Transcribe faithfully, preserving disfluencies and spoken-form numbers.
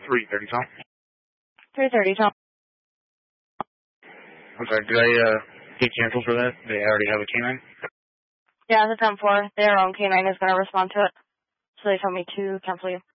three thirty, Tom. three thirty, Tom. I'm sorry, did I uh, get canceled for that? They already have a canine? Yeah, the ten four. Their own canine is going to respond to it. So they told me to cancel you.